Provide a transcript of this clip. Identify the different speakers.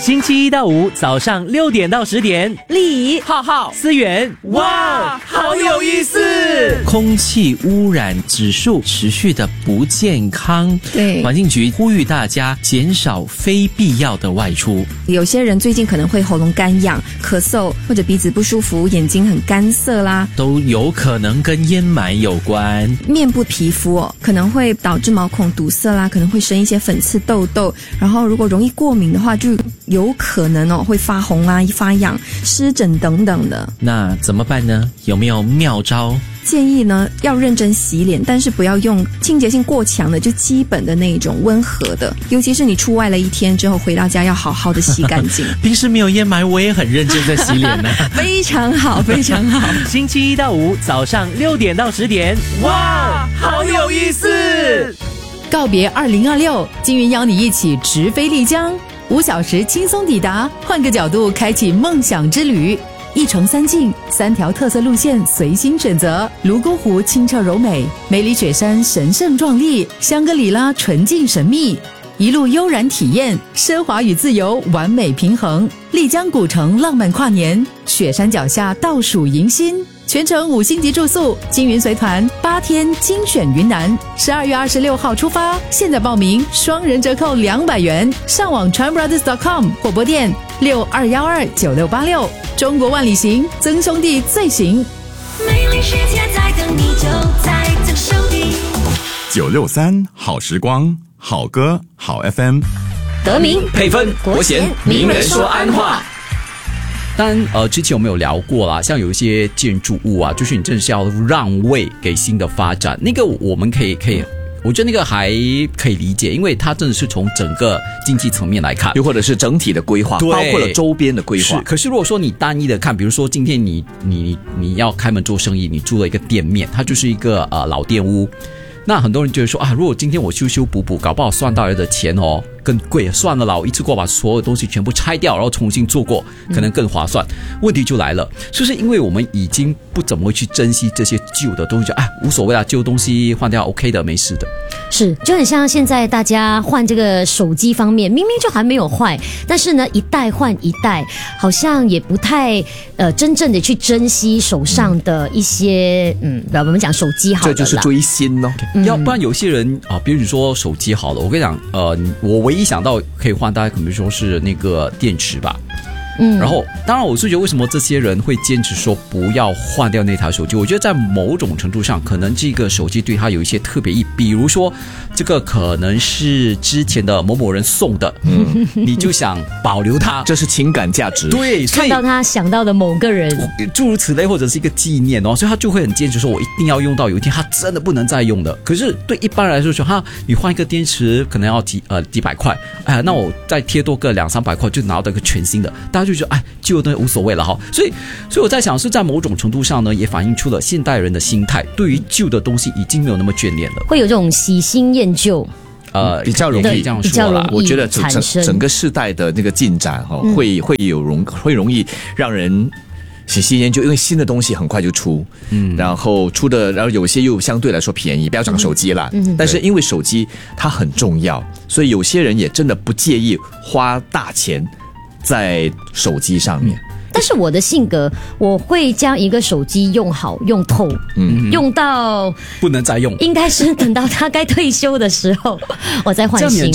Speaker 1: 星期一到五早上6点到10点，
Speaker 2: 李
Speaker 3: 浩浩
Speaker 1: 思源，
Speaker 3: 哇，好有意思！
Speaker 4: 空气污染指数持续的不健康，
Speaker 2: 对
Speaker 4: 环境局呼吁大家减少非必要的外出。
Speaker 2: 有些人最近可能会喉咙干痒、咳嗽，或者鼻子不舒服、眼睛很干涩啦，
Speaker 4: 都有可能跟烟霾有关。
Speaker 2: 面部皮肤可能会导致毛孔堵塞啦，可能会生一些粉刺痘痘，然后如果容易过敏的话，就有可能会发红啊、发痒、湿疹等等的。
Speaker 4: 那怎么办呢？有没有妙招？
Speaker 2: 建议呢要认真洗脸，但是不要用清洁性过强的，就基本的那一种温和的，尤其是你出外了一天之后回到家要好好的洗干净。
Speaker 4: 平时没有烟霾，我也很认真在洗脸呢。
Speaker 2: 非常好，非常好。
Speaker 1: 星期一到五早上6点到10点，
Speaker 3: 哇，好有意思！
Speaker 5: 告别2026，金云邀你一起直飞丽江，5小时轻松抵达，换个角度开启梦想之旅。1城3境，3条特色路线随心选择。泸沽湖清澈柔美，梅里雪山神圣壮丽，香格里拉纯净神秘。一路悠然体验，奢华与自由完美平衡。丽江古城浪漫跨年，雪山脚下倒数迎新。全程5星级住宿，金云随团8天精选云南，12月26号出发，现在报名双人折扣200元，上网 chanbrothers.com 或拨电62129686。中国万里行，曾兄弟最行。
Speaker 6: 美丽世界在等你，就在曾兄弟。
Speaker 7: 963好时光，好歌好 FM，
Speaker 2: 得名
Speaker 3: 配分国贤名人说安话。
Speaker 8: 当然，之前我们有聊过啦，像有一些建筑物啊，就是你真的是要让位给新的发展，那个我们可以，我觉得那个还可以理解，因为它真的是从整个经济层面来看，
Speaker 3: 又或者是整体的规划，包括了周边的规划。
Speaker 8: 可是如果说你单一的看，比如说今天你要开门做生意，你租了一个店面，它就是一个老店屋。那很多人觉得说啊，如果今天我修修补补，搞不好算到来的钱更贵，算了啦，我一次过把所有东西全部拆掉，然后重新做过，可能更划算。问题就来了，就是因为我们已经不怎么会去珍惜这些旧的东西，就无所谓啦，旧东西换掉 OK 的，没事的。
Speaker 9: 是，就很像现在大家换这个手机方面，明明就还没有坏，但是呢，一代换一代，好像也不太真正的去珍惜手上的一些我们讲手机好了啦，
Speaker 3: 这就是追新咯。
Speaker 8: 要不然有些人比如说手机好了，我跟你讲，我唯一想到可以换，大概可能说是那个电池吧。然后当然我是觉得为什么这些人会坚持说不要换掉那台手机，我觉得在某种程度上可能这个手机对他有一些特别意，比如说这个可能是之前的某某人送的，你就想保留它，
Speaker 3: 这是情感价值。
Speaker 8: 对，
Speaker 9: 看到他想到的某个人，
Speaker 8: 诸如此类，或者是一个纪念所以他就会很坚持说我一定要用到有一天他真的不能再用的。可是对一般人来说你换一个电池可能要几百块，那我再贴多个200-300块就拿到一个全新的，大家就觉得旧的东西无所谓了哈。所以我在想是在某种程度上呢，也反映出了现代人的心态，对于旧的东东西已经没有那么眷恋了，
Speaker 9: 会有这种喜新厌旧。
Speaker 3: 比较容易
Speaker 8: 这样说啦。
Speaker 3: 我觉得整个世代的那个进展会容易让人喜新厌旧，因为新的东西很快就出，然后有些又相对来说便宜，不要讲手机啦，但是因为手机它很重要，所以有些人也真的不介意花大钱在手机上面。
Speaker 9: 但是我的性格，我会将一个手机用好用透，用到
Speaker 8: 不能再用，
Speaker 9: 应该是等到他该退休的时候，我再换新。